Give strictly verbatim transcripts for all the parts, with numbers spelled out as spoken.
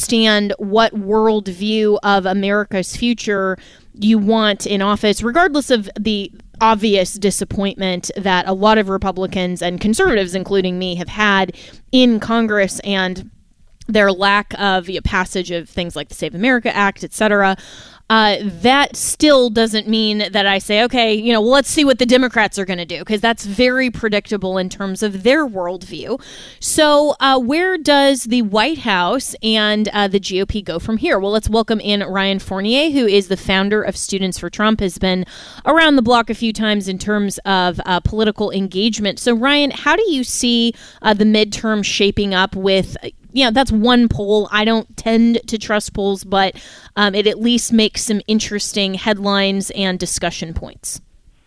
understand what worldview of America's future you want in office, regardless of the obvious disappointment that a lot of Republicans and conservatives, including me, have had in Congress and their lack of you know, passage of things like the Save America Act, et cetera. Uh, that still doesn't mean that I say, okay, you know, well, let's see what the Democrats are going to do, because that's very predictable in terms of their worldview. So uh, where does the White House and uh, the G O P go from here? Well, let's welcome in Ryan Fournier, who is the founder of Students for Trump, has been around the block a few times in terms of uh, political engagement. So, Ryan, how do you see uh, the midterm shaping up with Yeah, that's one poll. I don't tend to trust polls, but um, it at least makes some interesting headlines and discussion points.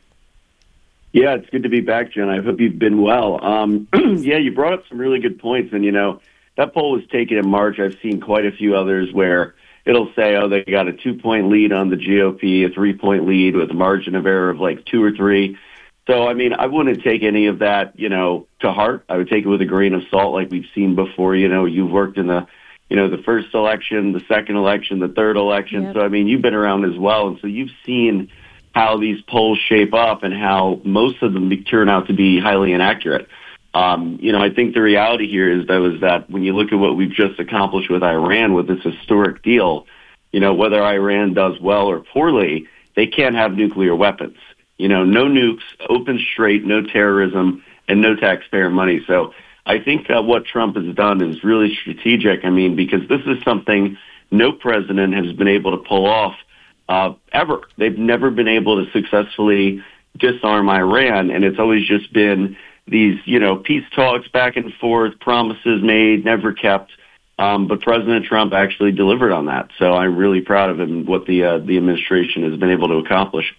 Yeah, it's good to be back, Jen. I hope you've been well. Um, yeah, you brought up some really good points. And, you know, that poll was taken in March. I've seen quite a few others where it'll say, oh, they got a two-point lead on the G O P, a three-point lead with a margin of error of like two or three. So, I mean, I wouldn't take any of that, you know, to heart. I would take it with a grain of salt like we've seen before. You know, you've worked in the, you know, the first election, the second election, the third election. Yep. So, I mean, you've been around as well. And so you've seen how these polls shape up and how most of them turn out to be highly inaccurate. Um, you know, I think the reality here is, though, is that when you look at what we've just accomplished with Iran, with this historic deal, you know, whether Iran does well or poorly, they can't have nuclear weapons. You know, no nukes, open straight, no terrorism, and no taxpayer money. So I think uh, what Trump has done is really strategic. I mean, because this is something no president has been able to pull off uh, ever. They've never been able to successfully disarm Iran, and it's always just been these, you know, peace talks back and forth, promises made, never kept. Um, but President Trump actually delivered on that. So I'm really proud of him, what the uh, the administration has been able to accomplish.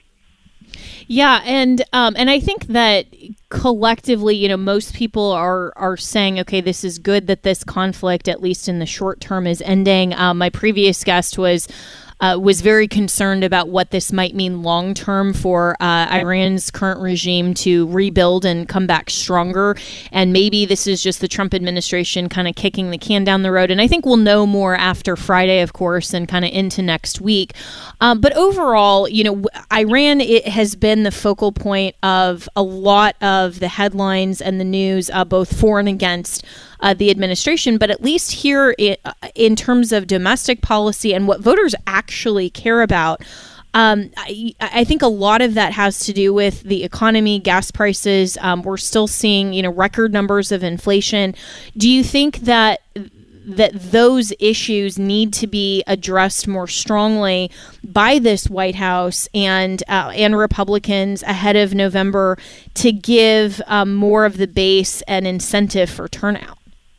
Yeah, and um, and I think that collectively, you know, most people are are saying, okay, this is good that this conflict, at least in the short term, is ending. Um, my previous guest was uh, was very concerned about what this might mean long term for uh, Iran's current regime to rebuild and come back stronger. And maybe this is just the Trump administration kind of kicking the can down the road. And I think we'll know more after Friday, of course, and kind of into next week. Um, but overall, you know, Iran, it has been the focal point of a lot of the headlines and the news, uh, both for and against uh, the administration. But at least here, it, in terms of domestic policy and what voters actually care about, Um, I, I think a lot of that has to do with the economy, gas prices. Um, we're still seeing, you know, record numbers of inflation. Do you think that that those issues need to be addressed more strongly by this White House and uh, and Republicans ahead of November to give um, more of the base an incentive for turnout?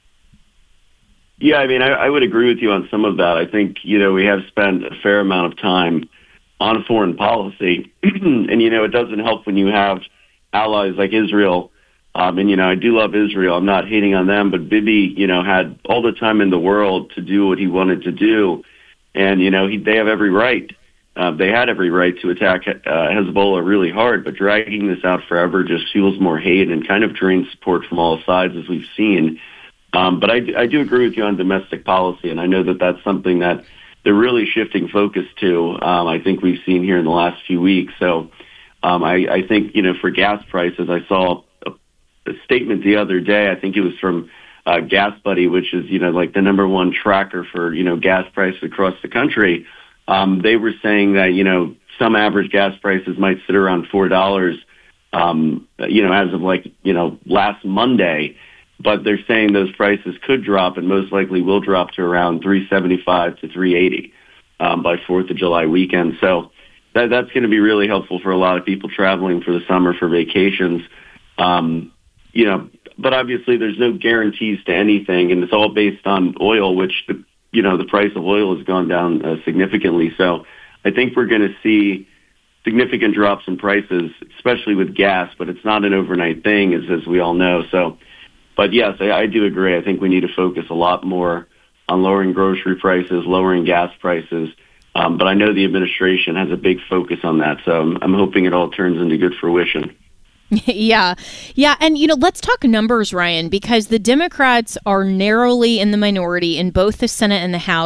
Yeah, I mean, I, I would agree with you on some of that. I think, you know, we have spent a fair amount of time on foreign policy. And, you know, it doesn't help when you have allies like Israel. Um, and, you know, I do love Israel. I'm not hating on them. But Bibi, you know, had all the time in the world to do what he wanted to do. And, you know, he, they have every right. Uh, they had every right to attack uh, Hezbollah really hard. But dragging this out forever just fuels more hate and kind of drains support from all sides, as we've seen. Um, but I, I do agree with you on domestic policy. And I know that that's something that they're really shifting focus to, um, I think we've seen here in the last few weeks. So um, I, I think, you know, for gas prices, I saw a, a statement the other day, I think it was from uh, Gas Buddy, which is, you know, like the number one tracker for, you know, gas prices across the country. Um, they were saying that, you know, some average gas prices might sit around four dollars, um, you know, as of like, you know, last Monday. But they're saying those prices could drop and most likely will drop to around three seventy-five to three eighty um, by fourth of July weekend. So that, that's going to be really helpful for a lot of people traveling for the summer for vacations. Um, you know, but obviously there's no guarantees to anything, and it's all based on oil, which, the, you know, the price of oil has gone down uh, significantly. So I think we're going to see significant drops in prices, especially with gas, but it's not an overnight thing, as, as we all know. So. But yes, I, I do agree. I think we need to focus a lot more on lowering grocery prices, lowering gas prices. Um, but I know the administration has a big focus on that. So I'm, I'm hoping it all turns into good fruition. Yeah. Yeah. And, you know, let's talk numbers, Ryan, because the Democrats are narrowly in the minority in both the Senate and the House.